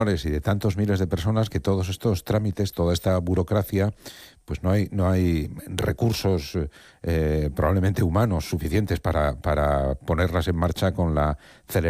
y de tantos miles de personas que todos estos trámites, toda esta burocracia, pues no hay recursos probablemente humanos suficientes para ponerlas en marcha con la celeridad